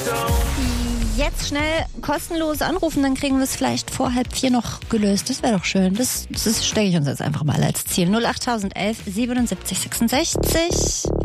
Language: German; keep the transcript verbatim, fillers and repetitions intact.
Jetzt schnell kostenlos anrufen, dann kriegen wir es vielleicht vor halb vier noch gelöst. Das wäre doch schön. Das, das stecke ich uns jetzt einfach mal als Ziel. null acht eins eins siebenundsiebzig sechsundsechzig.